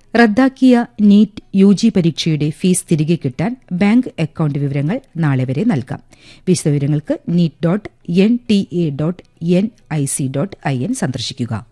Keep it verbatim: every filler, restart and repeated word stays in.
റദ്ദാക്കിയ NEET U G പരീക്ഷയുടെ fees തിരികെ കിട്ടാൻ ബാങ്ക് അക്കൌണ്ട് വിവരങ്ങൾ നാളെ വരെ നൽകാം. വിശദവിവരങ്ങൾക്ക് NEET dot N T A dot N I C dot I N സന്ദർശിക്കുക.